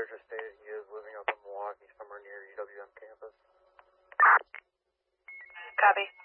just stated he is living up in Milwaukee, somewhere near UWM campus. Copy.